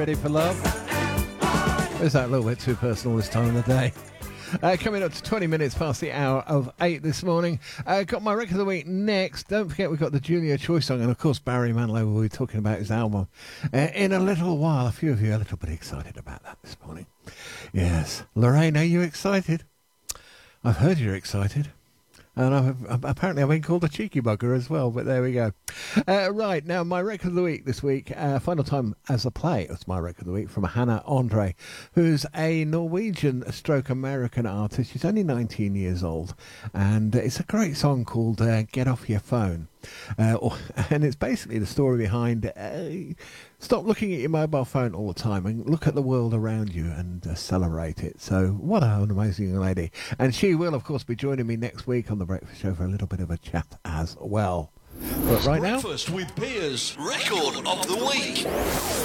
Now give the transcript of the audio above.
Ready for Love? Is that a little bit too personal this time of the day? Coming up to 20 minutes past the hour of 8 this morning. Got my record of the week next. Don't forget we've got the Junior Choice song, and of course Barry Manilow will be talking about his album in a little while. A few of you are a little bit excited about that this morning. Yes. Lorraine, are you excited? I've heard you're excited. And apparently I've been called a cheeky bugger as well, but there we go. Right, now my record of the week this week, Final Time as a Play, it's my record of the week, from Hannah Andre, who's a Norwegian stroke American artist. She's only 19 years old, and it's a great song called Get Off Your Phone. And it's basically the story behind stop looking at your mobile phone all the time and look at the world around you and celebrate it. So what an amazing young lady. And she will, of course, be joining me next week on The Breakfast Show for a little bit of a chat as well. But right now... Breakfast with Piers, record of the week.